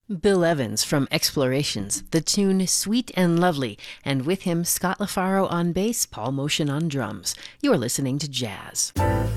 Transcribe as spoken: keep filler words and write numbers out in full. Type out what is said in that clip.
Bill Evans from Explorations, the tune Sweet and Lovely, and with him Scott LaFaro on bass, Paul Motion on drums. You're listening to Jazz.